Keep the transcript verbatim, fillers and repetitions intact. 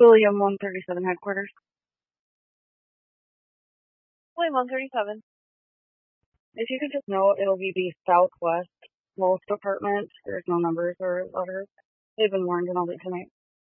William one thirty-seven headquarters. William one thirty-seven. If you could just note, it'll be the Southwest Most Department. There's no numbers or letters. They've been warned and I'll leave tonight.